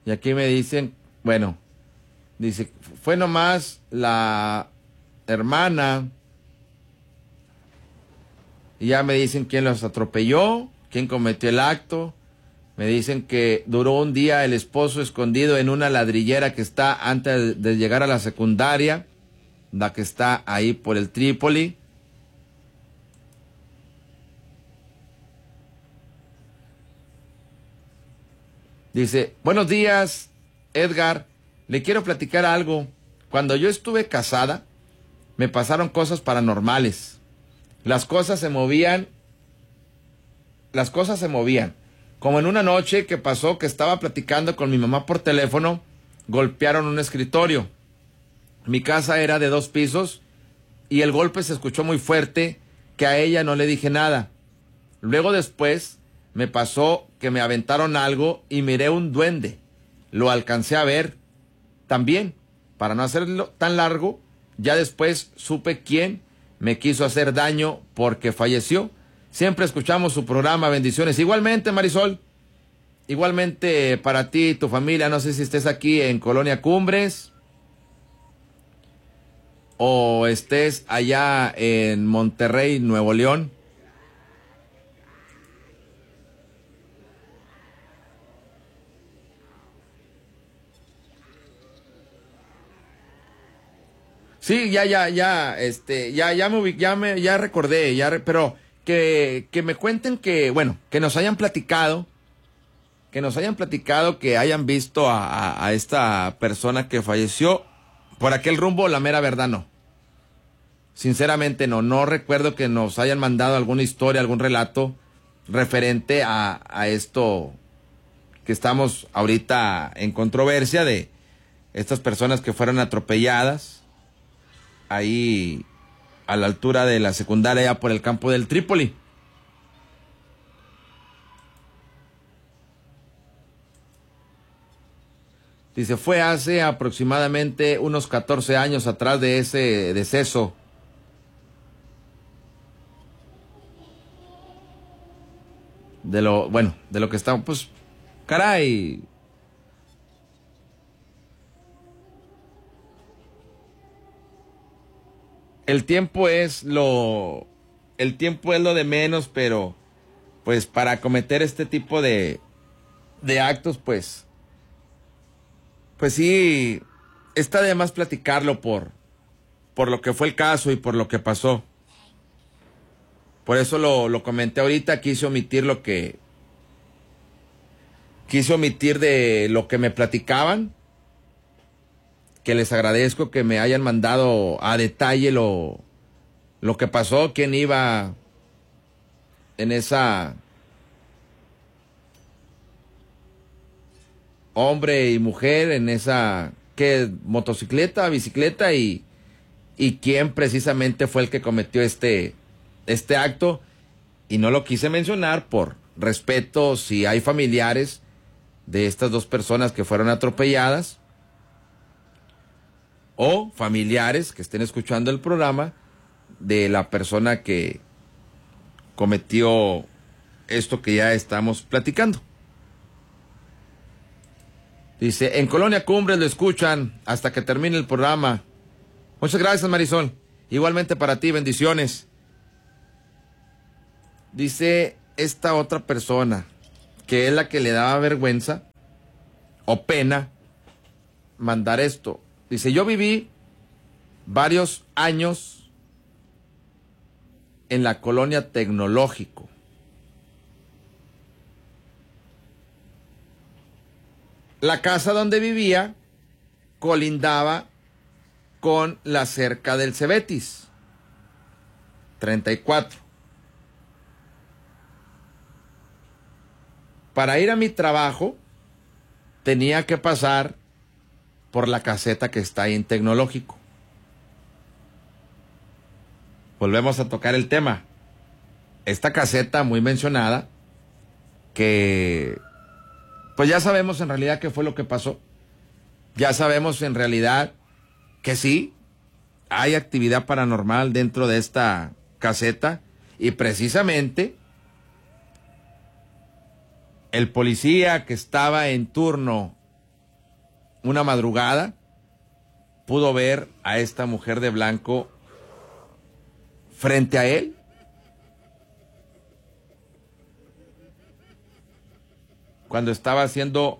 Y aquí me dicen, bueno, dice, fue nomás la hermana. Y ya me dicen quién los atropelló, quién cometió el acto. Me dicen que duró un día el esposo escondido en una ladrillera que está antes de llegar a la secundaria, la que está ahí por el Trípoli. Dice, buenos días, Edgar, le quiero platicar algo. Cuando yo estuve casada, me pasaron cosas paranormales. Las cosas se movían. Como en una noche que pasó que estaba platicando con mi mamá por teléfono, golpearon un escritorio. Mi casa era de 2 pisos y el golpe se escuchó muy fuerte, que a ella no le dije nada. Luego después me pasó que me aventaron algo y miré un duende. Lo alcancé a ver también. Para no hacerlo tan largo, ya después supe quién me quiso hacer daño porque falleció. Siempre escuchamos su programa, bendiciones. Igualmente, Marisol, igualmente para ti y tu familia. No sé si estés aquí en Colonia Cumbres o estés allá en Monterrey, Nuevo León. Sí, ya recordé, pero que me cuenten que, bueno, que nos hayan platicado, que hayan visto a esta persona que falleció por aquel rumbo, la mera verdad no. Sinceramente no recuerdo que nos hayan mandado alguna historia, algún relato referente a esto que estamos ahorita en controversia de estas personas que fueron atropelladas ahí a la altura de la secundaria, ya por el campo del Trípoli. Dice, fue hace aproximadamente unos 14 años atrás de ese deceso. De lo que está, pues, caray. El tiempo es lo de menos, pero pues para cometer este tipo de actos, pues sí, está de más platicarlo por lo que fue el caso y por lo que pasó. Por eso lo comenté ahorita, quise omitir de lo que me platicaban, que les agradezco que me hayan mandado a detalle lo que pasó, quién iba en esa hombre y mujer, en esa motocicleta, bicicleta y quién precisamente fue el que cometió este acto, y no lo quise mencionar por respeto si hay familiares de estas 2 personas que fueron atropelladas o familiares que estén escuchando el programa de la persona que cometió esto que ya estamos platicando. Dice, en Colonia Cumbres lo escuchan hasta que termine el programa. Muchas gracias, Marisol. Igualmente para ti, bendiciones. Dice esta otra persona, que es la que le daba vergüenza o pena mandar esto. Dice, yo viví varios años en la colonia Tecnológico. La casa donde vivía colindaba con la cerca del Cebetis 34. Para ir a mi trabajo tenía que pasar por la caseta que está ahí en Tecnológico. Volvemos a tocar el tema. Esta caseta muy mencionada, que pues ya sabemos en realidad qué fue lo que pasó. Ya sabemos en realidad que sí, hay actividad paranormal dentro de esta caseta, y precisamente el policía que estaba en turno una madrugada, pudo ver a esta mujer de blanco frente a él. Cuando estaba haciendo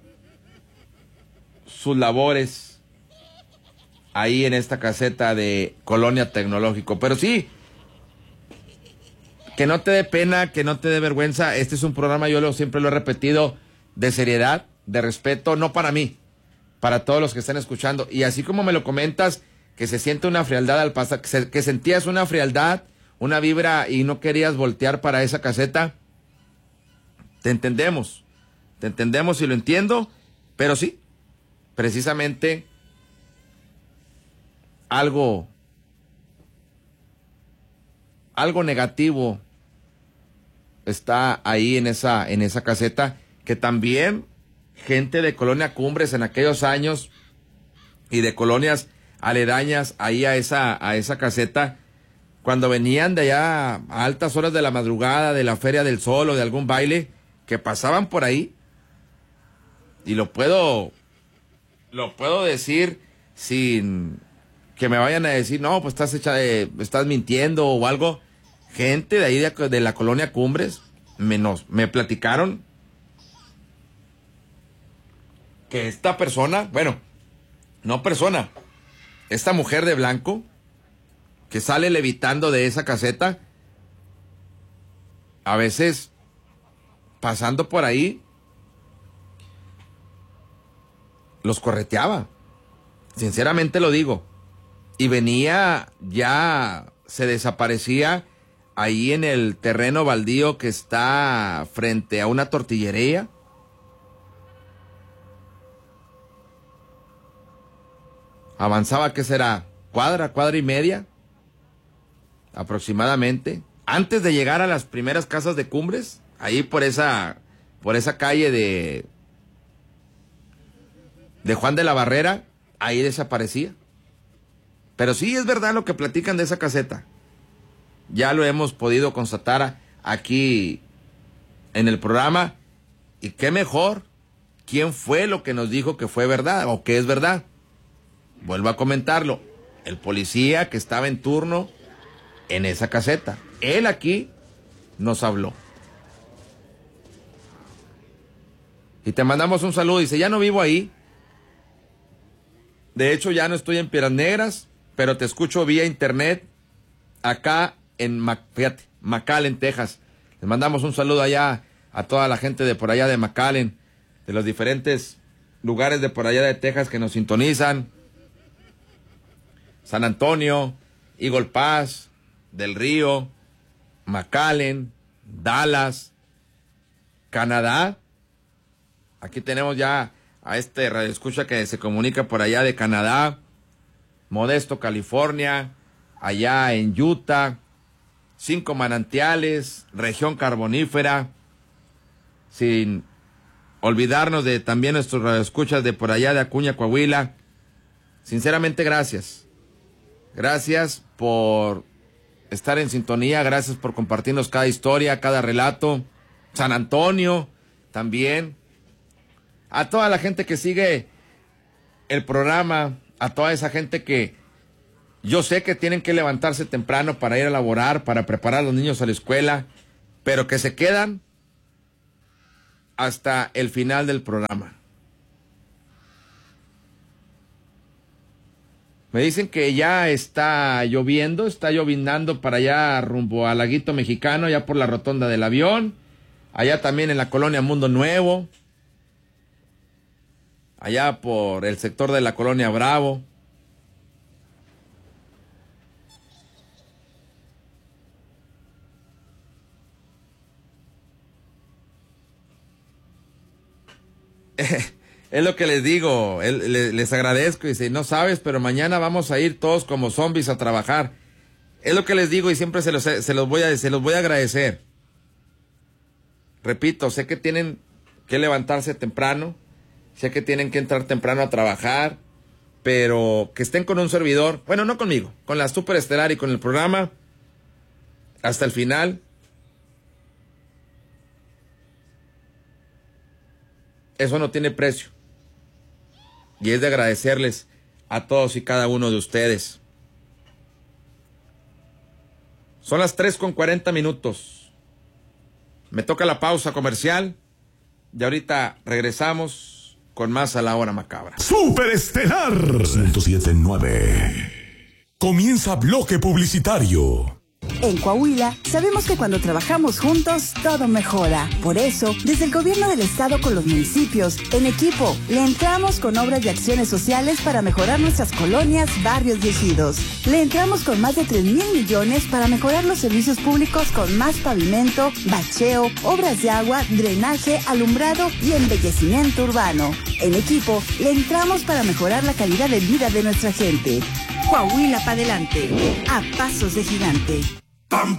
sus labores ahí en esta caseta de Colonia Tecnológico. Pero sí, que no te dé pena, que no te dé vergüenza. Este es un programa, siempre lo he repetido, de seriedad, de respeto, no para mí, para todos los que están escuchando. Y así como me lo comentas, que se siente una frialdad al pasar, que sentías una frialdad, una vibra y no querías voltear para esa caseta, te entendemos y lo entiendo, pero sí, precisamente algo negativo está ahí en esa caseta, que también gente de Colonia Cumbres en aquellos años y de colonias aledañas ahí a esa caseta, cuando venían de allá a altas horas de la madrugada, de la Feria del Sol o de algún baile, que pasaban por ahí, y lo puedo decir sin que me vayan a decir, no, pues estás mintiendo o algo. Gente de ahí de la Colonia Cumbres me platicaron que esta persona, esta mujer de blanco que sale levitando de esa caseta, a veces pasando por ahí, los correteaba. Sinceramente lo digo. Y venía, ya se desaparecía ahí en el terreno baldío que está frente a una tortillería. Avanzaba, ¿qué será? Cuadra y media, aproximadamente, antes de llegar a las primeras casas de Cumbres, ahí por esa calle de Juan de la Barrera, ahí desaparecía. Pero sí es verdad lo que platican de esa caseta. Ya lo hemos podido constatar aquí en el programa. Y qué mejor, ¿quién fue lo que nos dijo que fue verdad o que es verdad? Vuelvo a comentarlo. El policía que estaba en turno en esa caseta. Él aquí nos habló. Y te mandamos un saludo. Dice, ya no vivo ahí. De hecho, ya no estoy en Piedras Negras, pero te escucho vía internet acá en McAllen, Texas. Les mandamos un saludo allá a toda la gente de por allá de McAllen, de los diferentes lugares de por allá de Texas que nos sintonizan. San Antonio, Eagle Pass, Del Río, McAllen, Dallas, Canadá. Aquí tenemos ya a este radioescucha que se comunica por allá de Canadá, Modesto, California, allá en Utah, Cinco Manantiales, región carbonífera, sin olvidarnos de también nuestros radioescuchas de por allá de Acuña, Coahuila. Sinceramente, gracias. Gracias por estar en sintonía, gracias por compartirnos cada historia, cada relato. San Antonio, también. A toda la gente que sigue el programa, a toda esa gente que yo sé que tienen que levantarse temprano para ir a laborar, para preparar a los niños a la escuela, pero que se quedan hasta el final del programa. Me dicen que ya está llovinando para allá rumbo al Laguito Mexicano, allá por la rotonda del avión, allá también en la colonia Mundo Nuevo, allá por el sector de la colonia Bravo. Es lo que les digo, les agradezco. Dice, no sabes, pero mañana vamos a ir todos como zombies a trabajar. Es lo que les digo y siempre se los voy a agradecer. Repito, sé que tienen que levantarse temprano, sé que tienen que entrar temprano a trabajar, pero que estén con un servidor, bueno, no conmigo, con la Super Estelar y con el programa hasta el final. Eso no tiene precio. y es de agradecerles a todos y cada uno de ustedes. Son las 3:40. Me toca la pausa comercial y ahorita regresamos con más a la hora macabra. Superestelar 107.9. Comienza bloque publicitario. En Coahuila, sabemos que cuando trabajamos juntos, todo mejora. Por eso, desde el gobierno del estado con los municipios, en equipo, le entramos con obras de acciones sociales para mejorar nuestras colonias, barrios y ejidos. Le entramos con más de 3,000 millones para mejorar los servicios públicos con más pavimento, bacheo, obras de agua, drenaje, alumbrado y embellecimiento urbano. En equipo, le entramos para mejorar la calidad de vida de nuestra gente. Coahuila para adelante, a pasos de gigante. Pam,